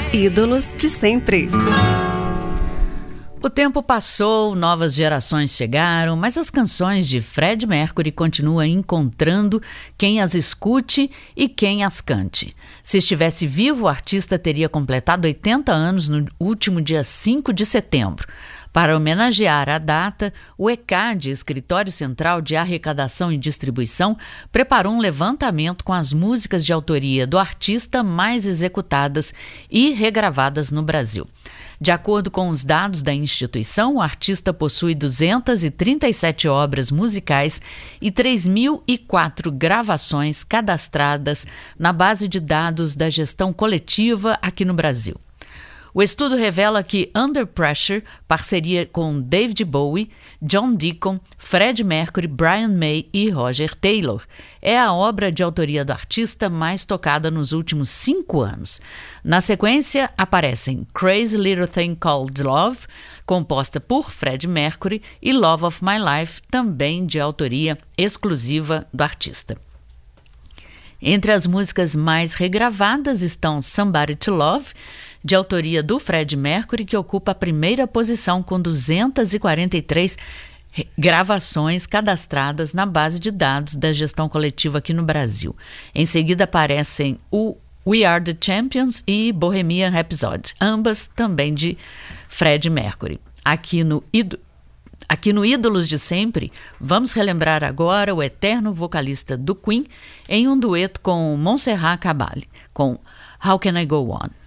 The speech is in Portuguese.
Ídolos de sempre. O tempo passou, novas gerações chegaram, mas as canções de Freddie Mercury continuam encontrando quem as escute e quem as cante. Se estivesse vivo, o artista teria completado 80 anos no último dia 5 de setembro. Para homenagear a data, o ECAD, Escritório Central de Arrecadação e Distribuição, preparou um levantamento com as músicas de autoria do artista mais executadas e regravadas no Brasil. De acordo com os dados da instituição, o artista possui 237 obras musicais e 3.004 gravações cadastradas na base de dados da gestão coletiva aqui no Brasil. O estudo revela que Under Pressure, parceria com David Bowie, John Deacon, Freddie Mercury, Brian May e Roger Taylor, é a obra de autoria do artista mais tocada nos últimos 5 anos. Na sequência, aparecem Crazy Little Thing Called Love, composta por Freddie Mercury, e Love of My Life, também de autoria exclusiva do artista. Entre as músicas mais regravadas estão Somebody to Love, de autoria do Freddie Mercury, que ocupa a primeira posição com 243 gravações cadastradas na base de dados da gestão coletiva aqui no Brasil. Em seguida aparecem o We Are the Champions e Bohemian Rhapsody, ambas também de Freddie Mercury. Aqui no Ídolos de Sempre, vamos relembrar agora o eterno vocalista do Queen em um dueto com Montserrat Caballé, com How Can I Go On?